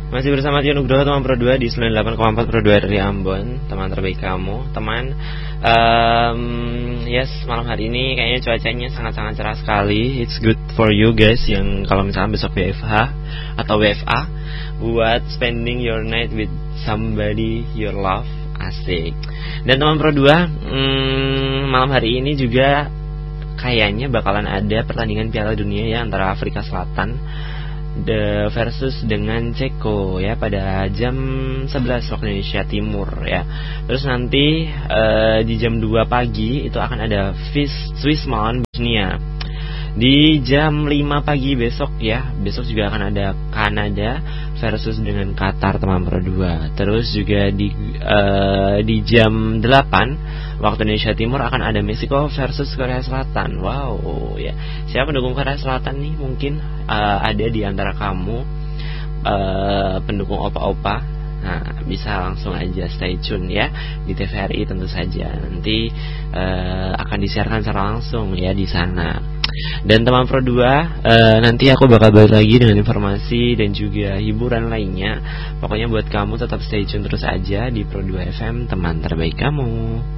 Masih bersama Tio Nugroho, teman Pro 2 di 98,4 Pro 2 dari Ambon, teman terbaik kamu, teman. Yes, malam hari ini kayaknya cuacanya sangat-sangat cerah sekali. It's good for you guys yang kalau misalnya besok WFH atau WFA, buat spending your night with somebody you love, asik. Dan teman Pro 2, malam hari ini juga kayaknya bakalan ada pertandingan Piala Dunia ya antara Afrika Selatan versus dengan Ceko ya pada jam 11 waktu Indonesia Timur ya. Terus nanti di jam 2 pagi itu akan ada Swiss melawan Bosnia. Di jam 5 pagi besok ya, besok juga akan ada Kanada versus dengan Qatar, teman Pro 2. Terus juga di jam 8 waktu Indonesia Timur akan ada Meksiko versus Korea Selatan. Wow ya. Siapa pendukung Korea Selatan nih? Mungkin ada di antara kamu pendukung opa-opa. Nah, bisa langsung aja stay tune ya di TVRI tentu saja. Nanti akan disiarkan secara langsung ya di sana. Dan teman Pro 2, nanti aku bakal balik lagi dengan informasi dan juga hiburan lainnya. Pokoknya buat kamu tetap stay tune terus aja di Pro 2 FM, teman terbaik kamu.